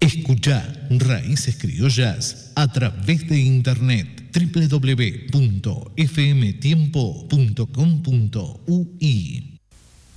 Escucha Raíces Criollas a través de internet www.fmtiempo.com.ui